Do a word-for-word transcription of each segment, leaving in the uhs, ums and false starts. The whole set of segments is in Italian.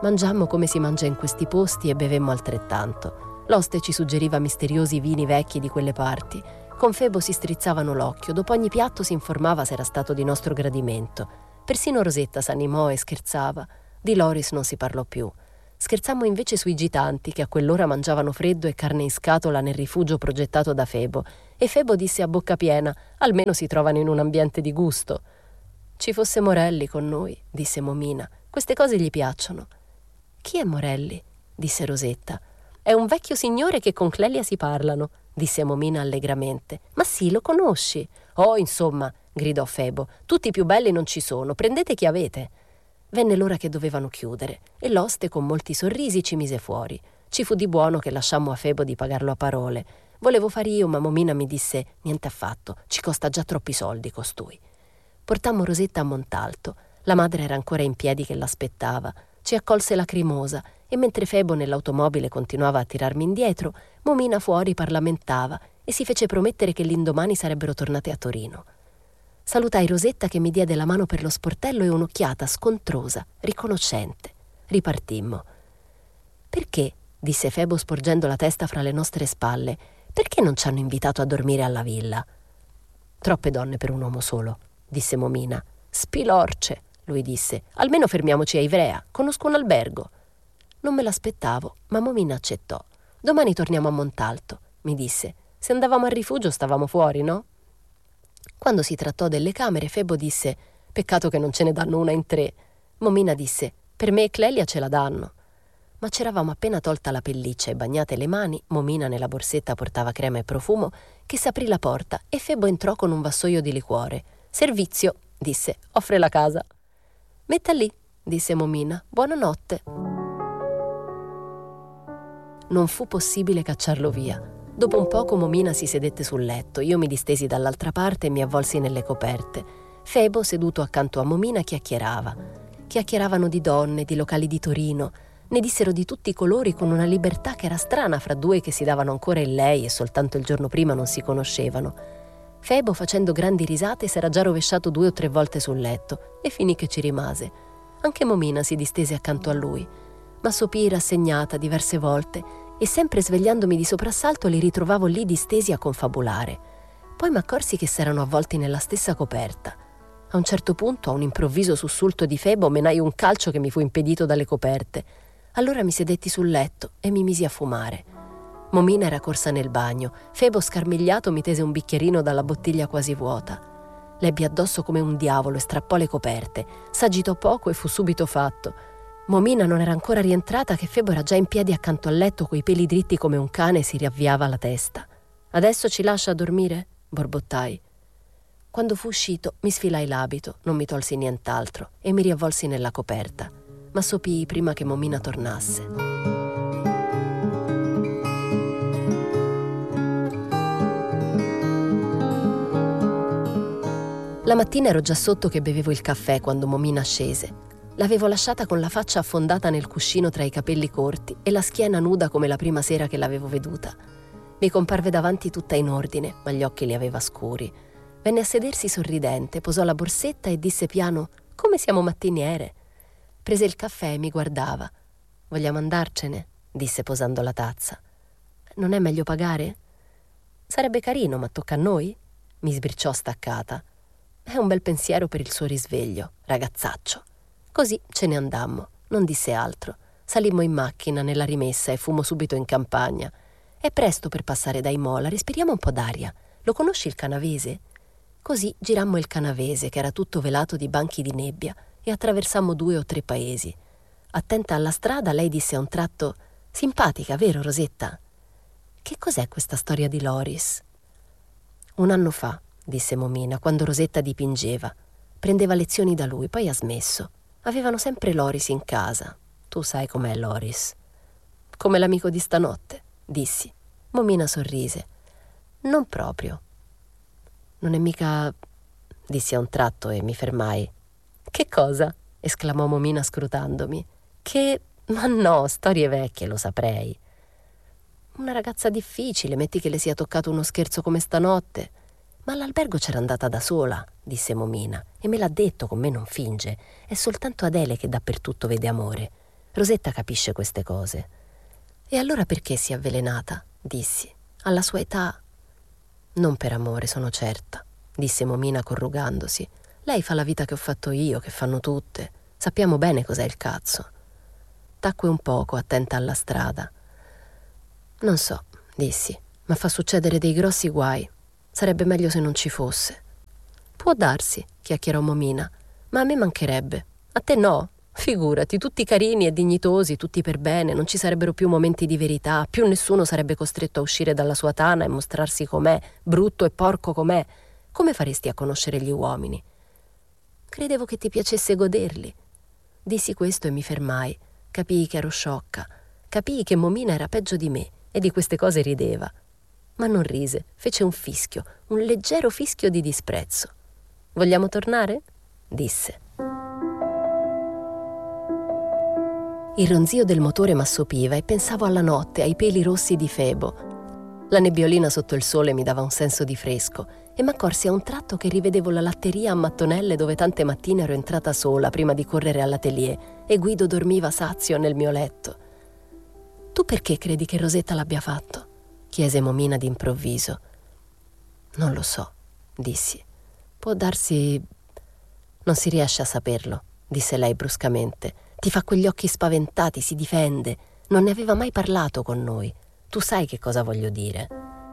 Mangiammo come si mangia in questi posti e bevemmo altrettanto. L'oste ci suggeriva misteriosi vini vecchi di quelle parti. Con Febo si strizzavano l'occhio, dopo ogni piatto si informava se era stato di nostro gradimento. Persino Rosetta s'animò e scherzava. Di Loris non si parlò più. Scherzammo invece sui gitanti, che a quell'ora mangiavano freddo e carne in scatola nel rifugio progettato da Febo, e Febo disse a bocca piena: almeno si trovano in un ambiente di gusto. Ci fosse Morelli con noi, disse Momina. Queste cose gli piacciono. Chi è Morelli? Disse Rosetta. È un vecchio signore che con Clelia si parlano, disse Momina allegramente. Ma sì, lo conosci? Oh, insomma, gridò Febo, tutti i più belli non ci sono, prendete chi avete. Venne l'ora che dovevano chiudere e l'oste con molti sorrisi ci mise fuori. Ci fu di buono che lasciammo a Febo di pagarlo a parole. Volevo far io, ma Momina mi disse: niente affatto, ci costa già troppi soldi costui. Portammo Rosetta a Montalto. La madre era ancora in piedi che l'aspettava. Ci accolse lacrimosa e mentre Febo nell'automobile continuava a tirarmi indietro, Momina fuori parlamentava e si fece promettere che l'indomani sarebbero tornate a Torino. Salutai Rosetta che mi diede la mano per lo sportello e un'occhiata scontrosa, riconoscente. Ripartimmo. «Perché?» disse Febo sporgendo la testa fra le nostre spalle. «Perché non ci hanno invitato a dormire alla villa?» «Troppe donne per un uomo solo», disse Momina. «Spilorce», lui disse. «Almeno fermiamoci a Ivrea, conosco un albergo». Non me l'aspettavo, ma Momina accettò. «Domani torniamo a Montalto», mi disse. «Se andavamo al rifugio stavamo fuori, no?» Quando si trattò delle camere, Febo disse: «Peccato che non ce ne danno una in tre». Momina disse: «Per me e Clelia ce la danno». Ma c'eravamo appena tolta la pelliccia e bagnate le mani, Momina nella borsetta portava crema e profumo, che s'aprì la porta e Febo entrò con un vassoio di liquore. «Servizio», disse, «offre la casa». «Metta lì», disse Momina, «buonanotte». Non fu possibile cacciarlo via. Dopo un poco Momina si sedette sul letto, io mi distesi dall'altra parte e mi avvolsi nelle coperte. Febo, seduto accanto a Momina, chiacchierava. Chiacchieravano di donne, di locali di Torino. Ne dissero di tutti i colori con una libertà che era strana fra due che si davano ancora il lei e soltanto il giorno prima non si conoscevano. Febo, facendo grandi risate, s'era già rovesciato due o tre volte sul letto e finì che ci rimase. Anche Momina si distese accanto a lui, ma sopì rassegnata diverse volte e sempre svegliandomi di soprassalto li ritrovavo lì distesi a confabulare. Poi m'accorsi che s'erano avvolti nella stessa coperta. A un certo punto, a un improvviso sussulto di Febo, menai un calcio che mi fu impedito dalle coperte. Allora mi sedetti sul letto e mi misi a fumare. Momina era corsa nel bagno. Febo, scarmigliato, mi tese un bicchierino dalla bottiglia quasi vuota. L'ebbi addosso come un diavolo e strappò le coperte. S'agitò poco e fu subito fatto. Momina non era ancora rientrata che Febo era già in piedi accanto al letto coi peli dritti come un cane e si riavviava la testa. «Adesso ci lascia dormire?» borbottai. Quando fu uscito mi sfilai l'abito, non mi tolsi nient'altro e mi riavvolsi nella coperta, ma sopii prima che Momina tornasse. La mattina ero già sotto che bevevo il caffè quando Momina scese. L'avevo lasciata con la faccia affondata nel cuscino tra i capelli corti e la schiena nuda come la prima sera che l'avevo veduta. Mi comparve davanti tutta in ordine, ma gli occhi li aveva scuri. Venne a sedersi sorridente, posò la borsetta e disse piano: «Come siamo mattiniere?» Prese il caffè e mi guardava. «Vogliamo andarcene?» disse posando la tazza. «Non è meglio pagare?» «Sarebbe carino, ma tocca a noi?» mi sbirciò staccata. È un bel pensiero per il suo risveglio, ragazzaccio. Così ce ne andammo, non disse altro. Salimmo in macchina nella rimessa e fummo subito in campagna. È presto per passare da Imola, respiriamo un po' d'aria. Lo conosci il Canavese? Così girammo il Canavese, che era tutto velato di banchi di nebbia, e attraversammo due o tre paesi. Attenta alla strada, lei disse a un tratto: «Simpatica, vero Rosetta?» «Che cos'è questa storia di Loris?» «Un anno fa», disse Momina, quando Rosetta dipingeva. Prendeva lezioni da lui, poi ha smesso. Avevano sempre Loris in casa. Tu sai com'è Loris. «Come l'amico di stanotte», dissi. Momina sorrise. «Non proprio». «Non è mica...» dissi a un tratto e mi fermai. «Che cosa?» esclamò Momina scrutandomi. «Che... ma no, storie vecchie, lo saprei». «Una ragazza difficile, metti che le sia toccato uno scherzo come stanotte». «Ma all'albergo c'era andata da sola», disse Momina, «e me l'ha detto, con me non finge. È soltanto Adele che dappertutto vede amore». Rosetta capisce queste cose. E allora perché si è avvelenata? Dissi. Alla sua età? Non per amore, sono certa, disse Momina corrugandosi. Lei fa la vita che ho fatto io, che fanno tutte. Sappiamo bene cos'è il cazzo. Tacque un poco, attenta alla strada. Non so, dissi, ma fa succedere dei grossi guai. Sarebbe meglio se non ci fosse. Può darsi, chiacchierò Momina, ma a me mancherebbe. A te no? Figurati, tutti carini e dignitosi, tutti per bene, non ci sarebbero più momenti di verità, più nessuno sarebbe costretto a uscire dalla sua tana e mostrarsi com'è, brutto e porco com'è. Come faresti a conoscere gli uomini? Credevo che ti piacesse goderli. Dissi questo e mi fermai. Capii che ero sciocca. Capii che Momina era peggio di me e di queste cose rideva. Ma non rise, fece un fischio, un leggero fischio di disprezzo. Vogliamo tornare? Disse. Il ronzio del motore m'assopiva e pensavo alla notte, ai peli rossi di Febo. La nebbiolina sotto il sole mi dava un senso di fresco e m'accorsi a un tratto che rivedevo la latteria a mattonelle dove tante mattine ero entrata sola prima di correre all'atelier e Guido dormiva sazio nel mio letto. «Tu perché credi che Rosetta l'abbia fatto?» chiese Momina d'improvviso. «Non lo so», dissi. «Può darsi...» «Non si riesce a saperlo», disse lei bruscamente. «Ti fa quegli occhi spaventati, si difende. Non ne aveva mai parlato con noi. Tu sai che cosa voglio dire».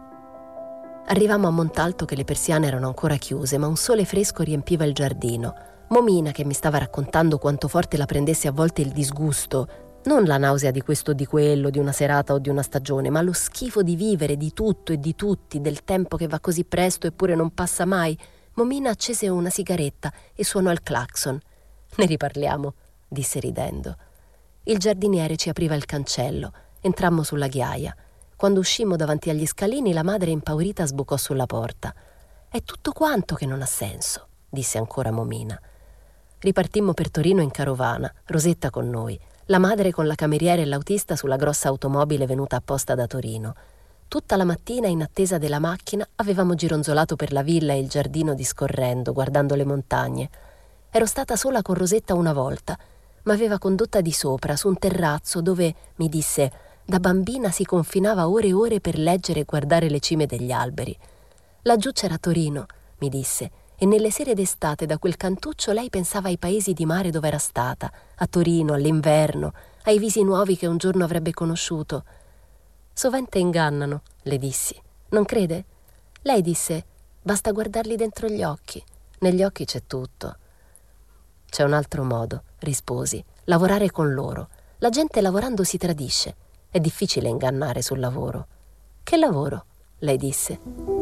Arrivammo a Montalto che le persiane erano ancora chiuse, ma un sole fresco riempiva il giardino. Momina, che mi stava raccontando quanto forte la prendesse a volte il disgusto, non la nausea di questo o di quello, di una serata o di una stagione, ma lo schifo di vivere, di tutto e di tutti, del tempo che va così presto eppure non passa mai. Momina accese una sigaretta e suonò il clacson. «Ne riparliamo», disse ridendo. Il giardiniere ci apriva il cancello. Entrammo sulla ghiaia. Quando uscimmo davanti agli scalini, la madre impaurita sbucò sulla porta. «È tutto quanto che non ha senso», disse ancora Momina. Ripartimmo per Torino in carovana, Rosetta con noi, la madre con la cameriera e l'autista sulla grossa automobile venuta apposta da Torino. Tutta la mattina, in attesa della macchina, avevamo gironzolato per la villa e il giardino discorrendo, guardando le montagne. Ero stata sola con Rosetta una volta. M'aveva condotta di sopra, su un terrazzo dove, mi disse, da bambina si confinava ore e ore per leggere e guardare le cime degli alberi. Laggiù c'era Torino, mi disse, e nelle sere d'estate da quel cantuccio lei pensava ai paesi di mare dove era stata, a Torino, all'inverno, ai visi nuovi che un giorno avrebbe conosciuto. «Sovente ingannano», le dissi. «Non crede?» Lei disse, «Basta guardarli dentro gli occhi. Negli occhi c'è tutto». «C'è un altro modo», risposi, «lavorare con loro. La gente lavorando si tradisce. È difficile ingannare sul lavoro». «Che lavoro?» lei disse.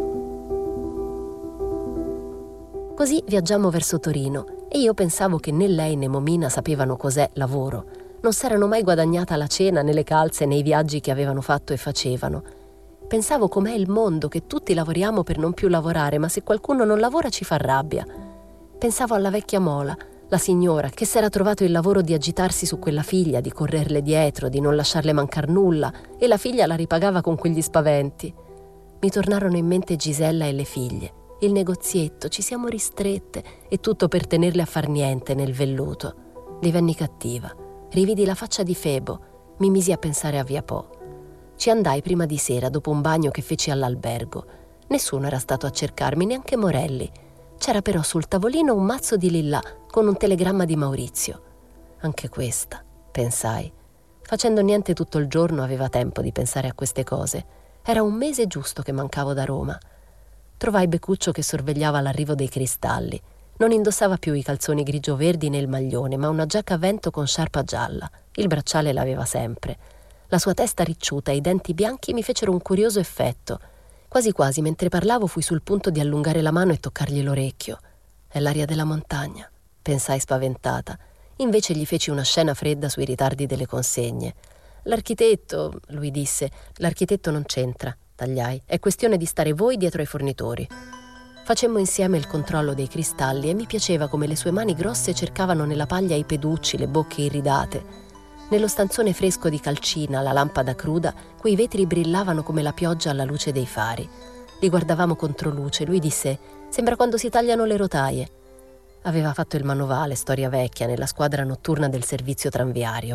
Così viaggiammo verso Torino e io pensavo che né lei né Momina sapevano cos'è lavoro. Non s'erano mai guadagnata la cena né le calze nei viaggi che avevano fatto e facevano. Pensavo com'è il mondo, che tutti lavoriamo per non più lavorare, ma se qualcuno non lavora ci fa rabbia. Pensavo alla vecchia Mola, la signora, che s'era trovato il lavoro di agitarsi su quella figlia, di correrle dietro, di non lasciarle mancar nulla, e la figlia la ripagava con quegli spaventi. Mi tornarono in mente Gisella e le figlie. Il negozietto, ci siamo ristrette, e tutto per tenerle a far niente nel velluto. Divenni cattiva. Rividi la faccia di Febo. Mi misi a pensare a Via Po. Ci andai prima di sera, dopo un bagno che feci all'albergo. Nessuno era stato a cercarmi, neanche Morelli. C'era però sul tavolino un mazzo di lillà con un telegramma di Maurizio. Anche questa, pensai. Facendo niente tutto il giorno aveva tempo di pensare a queste cose. Era un mese giusto che mancavo da Roma. Trovai Becuccio che sorvegliava l'arrivo dei cristalli. Non indossava più i calzoni grigio-verdi né il maglione, ma una giacca a vento con sciarpa gialla. Il bracciale l'aveva sempre. La sua testa ricciuta e i denti bianchi mi fecero un curioso effetto. Quasi quasi, mentre parlavo, fui sul punto di allungare la mano e toccargli l'orecchio. «È l'aria della montagna», pensai spaventata. Invece gli feci una scena fredda sui ritardi delle consegne. «L'architetto», lui disse, «l'architetto non c'entra», tagliai. «È questione di stare voi dietro ai fornitori». Facemmo insieme il controllo dei cristalli e mi piaceva come le sue mani grosse cercavano nella paglia i peducci, le bocche irridate. Nello stanzone fresco di calcina, la lampada cruda, quei vetri brillavano come la pioggia alla luce dei fari. Li guardavamo contro luce. Lui disse, «Sembra quando si tagliano le rotaie». Aveva fatto il manovale, storia vecchia, nella squadra notturna del servizio tranviario.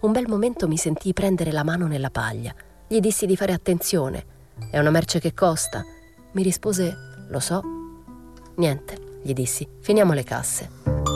Un bel momento mi sentii prendere la mano nella paglia. Gli dissi di fare attenzione. «È una merce che costa?» Mi rispose: «Lo so». «Niente», gli dissi, «finiamo le casse».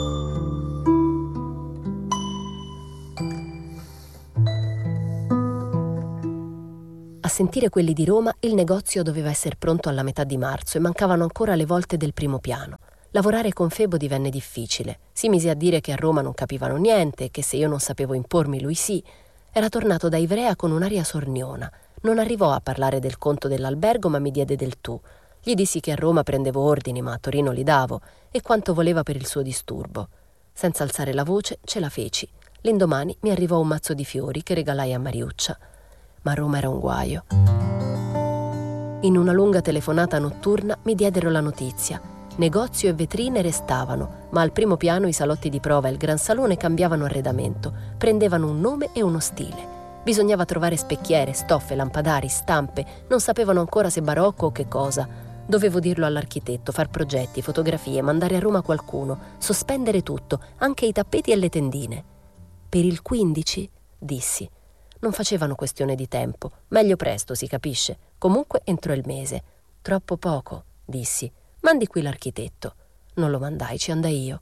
A sentire quelli di Roma, il negozio doveva essere pronto alla metà di marzo e mancavano ancora le volte del primo piano. Lavorare con Febo divenne difficile. Si mise a dire che a Roma non capivano niente e che se io non sapevo impormi lui sì. Era tornato da Ivrea con un'aria sorniona. Non arrivò a parlare del conto dell'albergo, ma mi diede del tu. Gli dissi che a Roma prendevo ordini, ma a Torino li davo, e quanto voleva per il suo disturbo. Senza alzare la voce, ce la feci. L'indomani mi arrivò un mazzo di fiori che regalai a Mariuccia. Ma Roma era un guaio. In una lunga telefonata notturna mi diedero la notizia. Negozio e vetrine restavano, ma al primo piano i salotti di prova e il gran salone cambiavano arredamento, prendevano un nome e uno stile. Bisognava trovare specchiere, stoffe, lampadari, stampe, non sapevano ancora se barocco o che cosa. Dovevo dirlo all'architetto, far progetti, fotografie, mandare a Roma qualcuno, sospendere tutto, anche i tappeti e le tendine. Per il quindici? Dissi. Non facevano questione di tempo, meglio presto, si capisce. Comunque entro il mese. Troppo poco, dissi. Mandi qui l'architetto. Non lo mandai, ci andai io.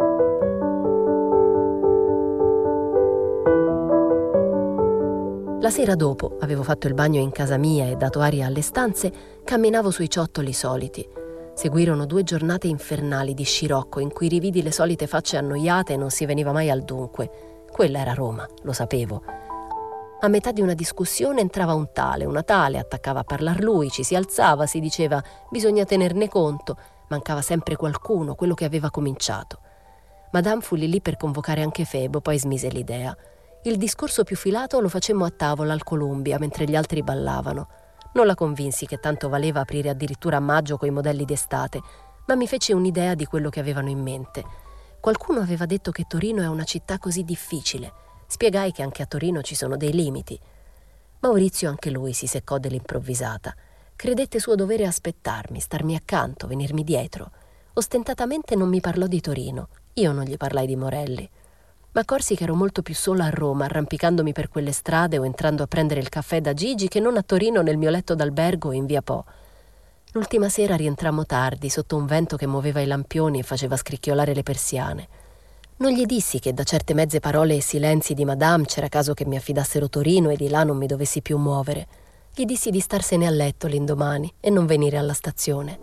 La sera dopo, avevo fatto il bagno in casa mia e dato aria alle stanze, camminavo sui ciottoli soliti. Seguirono due giornate infernali di scirocco in cui rividi le solite facce annoiate e non si veniva mai al dunque. Quella era Roma, lo sapevo. A metà di una discussione entrava un tale, una tale, attaccava a parlar lui, ci si alzava, si diceva bisogna tenerne conto, mancava sempre qualcuno, quello che aveva cominciato. Madame fu lì lì per convocare anche Febo, poi smise l'idea. Il discorso più filato lo facemmo a tavola al Columbia mentre gli altri ballavano. Non la convinsi che tanto valeva aprire addirittura a maggio coi modelli d'estate, ma mi fece un'idea di quello che avevano in mente. Qualcuno aveva detto che Torino è una città così difficile. Spiegai che anche a Torino ci sono dei limiti. Maurizio anche lui si seccò dell'improvvisata. Credette suo dovere aspettarmi, starmi accanto, venirmi dietro. Ostentatamente non mi parlò di Torino. Io non gli parlai di Morelli. M'accorsi che ero molto più sola a Roma, arrampicandomi per quelle strade o entrando a prendere il caffè da Gigi, che non a Torino nel mio letto d'albergo in via Po. L'ultima sera rientrammo tardi, sotto un vento che muoveva i lampioni e faceva scricchiolare le persiane. Non gli dissi che da certe mezze parole e silenzi di Madame c'era caso che mi affidassero Torino e di là non mi dovessi più muovere. Gli dissi di starsene a letto l'indomani e non venire alla stazione.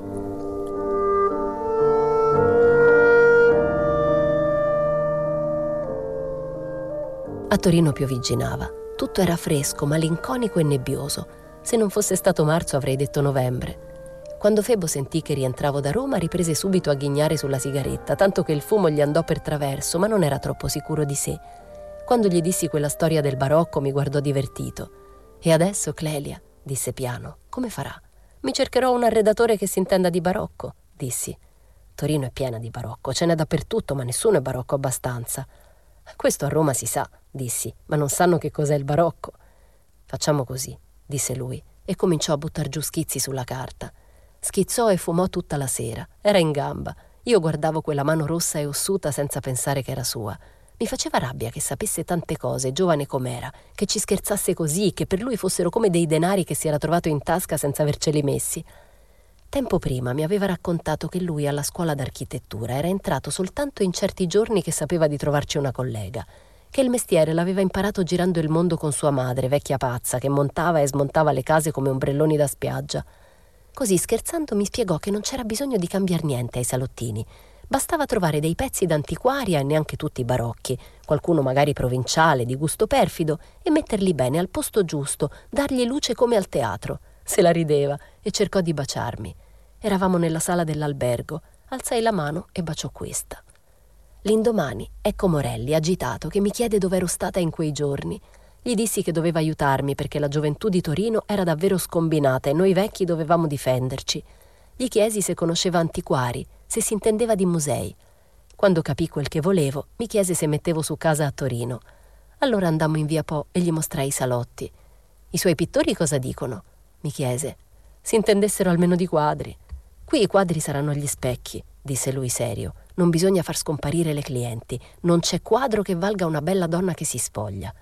A Torino piovigginava. Tutto era fresco, malinconico e nebbioso. Se non fosse stato marzo avrei detto novembre. Quando Febo sentì che rientravo da Roma riprese subito a ghignare sulla sigaretta, tanto che il fumo gli andò per traverso, ma non era troppo sicuro di sé. Quando gli dissi quella storia del barocco mi guardò divertito. «E adesso, Clelia?» disse piano. «Come farà?» «Mi cercherò un arredatore che si intenda di barocco», dissi. «Torino è piena di barocco, ce n'è dappertutto, ma nessuno è barocco abbastanza». «Questo a Roma si sa», dissi, «ma non sanno che cos'è il barocco». «Facciamo così», disse lui, e cominciò a buttar giù schizzi sulla carta. Schizzò e fumò tutta la sera. Era in gamba. Io guardavo quella mano rossa e ossuta senza pensare che era sua. Mi faceva rabbia che sapesse tante cose, giovane com'era, che ci scherzasse così, che per lui fossero come dei denari che si era trovato in tasca senza averceli messi. Tempo prima mi aveva raccontato che lui alla scuola d'architettura era entrato soltanto in certi giorni che sapeva di trovarci una collega, che il mestiere l'aveva imparato girando il mondo con sua madre, vecchia pazza, che montava e smontava le case come ombrelloni da spiaggia. Così, scherzando, mi spiegò che non c'era bisogno di cambiar niente ai salottini. Bastava trovare dei pezzi d'antiquaria e neanche tutti barocchi, qualcuno magari provinciale, di gusto perfido, e metterli bene al posto giusto, dargli luce come al teatro. Se la rideva e cercò di baciarmi. Eravamo nella sala dell'albergo. Alzai la mano e baciò questa. L'indomani ecco Morelli, agitato, che mi chiede dove ero stata in quei giorni. Gli dissi che doveva aiutarmi perché la gioventù di Torino era davvero scombinata e noi vecchi dovevamo difenderci. Gli chiesi se conosceva antiquari, se si intendeva di musei. Quando capì quel che volevo, mi chiese se mettevo su casa a Torino. Allora andammo in via Po e gli mostrai i salotti. «I suoi pittori cosa dicono?» mi chiese. «Si intendessero almeno di quadri». «Qui i quadri saranno gli specchi», disse lui serio. «Non bisogna far scomparire le clienti. Non c'è quadro che valga una bella donna che si spoglia».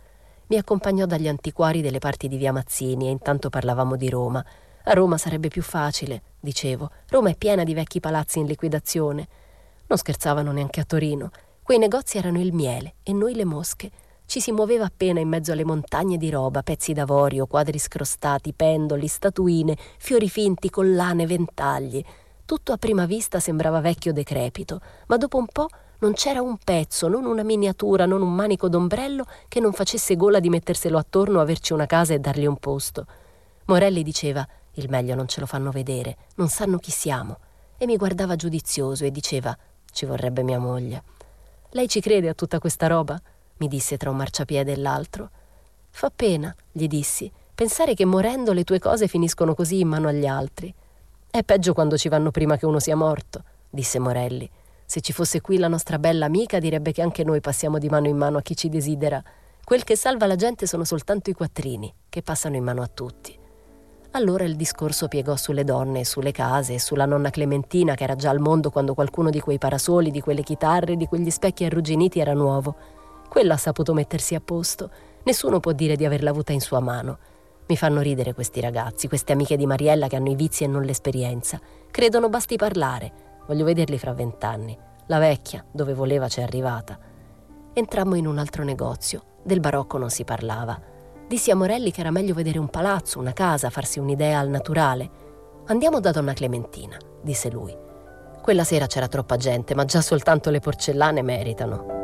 Mi accompagnò dagli antiquari delle parti di via Mazzini e intanto parlavamo di Roma. A Roma sarebbe più facile, dicevo. Roma è piena di vecchi palazzi in liquidazione. Non scherzavano neanche a Torino. Quei negozi erano il miele e noi le mosche. Ci si muoveva appena in mezzo alle montagne di roba, pezzi d'avorio, quadri scrostati, pendoli, statuine, fiori finti, collane, ventagli. Tutto a prima vista sembrava vecchio decrepito, ma dopo un po' non c'era un pezzo, non una miniatura, non un manico d'ombrello che non facesse gola di metterselo attorno, averci una casa e dargli un posto. Morelli diceva: il meglio non ce lo fanno vedere, non sanno chi siamo. E mi guardava giudizioso e diceva: ci vorrebbe mia moglie. Lei ci crede a tutta questa roba? Mi disse tra un marciapiede e l'altro. Fa pena, gli dissi, pensare che morendo le tue cose finiscono così in mano agli altri. È peggio quando ci vanno prima che uno sia morto, disse Morelli. Se ci fosse qui la nostra bella amica direbbe che anche noi passiamo di mano in mano a chi ci desidera. Quel che salva la gente sono soltanto i quattrini, che passano in mano a tutti. Allora il discorso piegò sulle donne, sulle case e sulla nonna Clementina, che era già al mondo quando qualcuno di quei parasoli, di quelle chitarre, di quegli specchi arrugginiti era nuovo. Quella ha saputo mettersi a posto. Nessuno può dire di averla avuta in sua mano. Mi fanno ridere questi ragazzi, queste amiche di Mariella che hanno i vizi e non l'esperienza. Credono basti parlare. Voglio vederli fra vent'anni. La vecchia, dove voleva, c'è arrivata. Entrammo in un altro negozio. Del barocco non si parlava. Dissi a Morelli che era meglio vedere un palazzo, una casa, farsi un'idea al naturale. Andiamo da donna Clementina, disse lui. Quella sera c'era troppa gente, ma già soltanto le porcellane meritano.